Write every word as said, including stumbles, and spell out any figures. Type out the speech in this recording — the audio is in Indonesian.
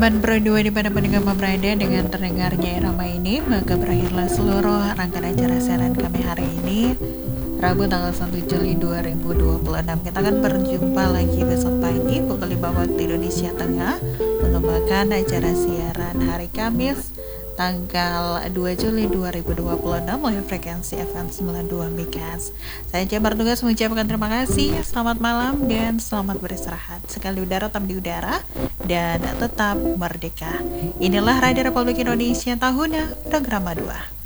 teman berdua di mana pendengar berada dengan terdengarnya irama ini, maka berakhirlah seluruh rangkaian acara siaran kami hari ini, Rabu tanggal satu Juli dua ribu dua puluh enam. Kita akan berjumpa lagi besok pagi pukul lima waktu Indonesia Tengah untuk makan acara siaran hari Kamis tanggal dua Juli dua ribu dua puluh enam oleh frekuensi F M sembilan puluh dua MHz. Saya Jabar Tugas mengucapkan terima kasih, selamat malam dan selamat beristirahat. Sekali udara tetap di udara dan tetap merdeka. Inilah Radio Republik Indonesia tahunnya program dua.